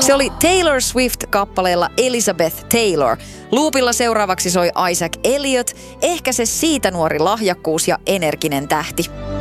Se oli Taylor Swift kappaleella Elizabeth Taylor. Loopilla seuraavaksi soi Isaac Elliot, ehkä se siitä nuori lahjakkuus ja energinen tähti.